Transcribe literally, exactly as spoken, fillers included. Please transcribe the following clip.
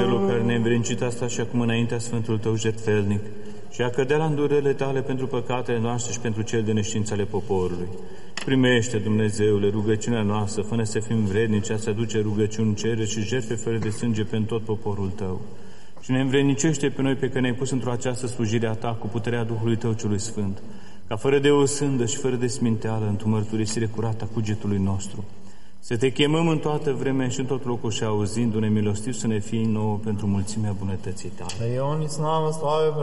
celor care ne învrednicit asta și acum înaintea Sfântului Tău jertfelnic și a cădea la îndurările Tale pentru păcatele noastre și pentru cel de neștiință ale poporului. Primește, Dumnezeule, rugăciunea noastră, fără să fim vrednici, a să aduce rugăciuni cere și jertfe fără de sânge pentru tot poporul Tău. Și ne învrednicește pe noi pe care ne-ai pus într-o această slujire a Ta cu puterea Duhului Tău celui Sfânt, ca fără de o sândă și fără de sminteală, într-o mărturisire curată a cugetului nostru, să Te chemăm în toată vremea și în tot locul și auzindu-ne milostiv să ne fii nouă pentru mulțimea bunătății Tale. Да и он и с нами славя